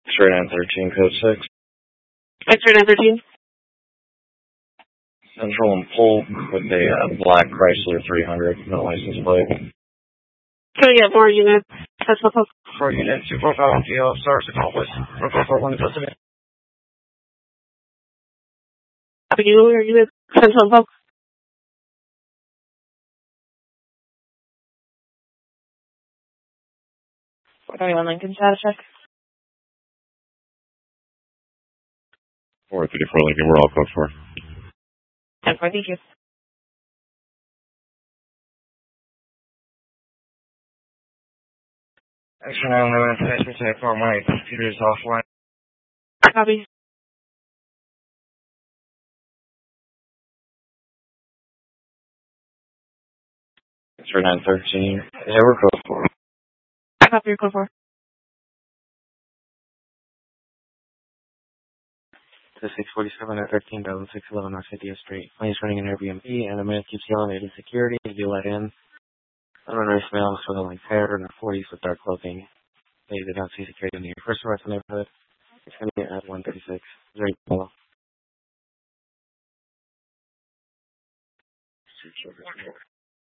X-ray 913, code 6. X-ray 913. Central and Polk with a black Chrysler 300, no license plate. Can we get more units? Central Polk. 4 units, 245, GL, stars, accomplice. 441, Elizabeth. Are you or unit? Central Polk. 421 Lincoln, status check. 434 Lincoln, we're all code 4. 10-4, thank you. X-ray 911, today's for my computer is offline. Copy. X-ray 913, yeah, we're code 4. Copy your code 4. To 647 at 13,611 North 50th Street. Plane's running an Airbnb, and the man keeps yelling at security. You let in. Unrunners male with like hair in their 40s with dark clothing. They did not see security in the first arrest in the neighborhood. It's going to be at 136. Very cool.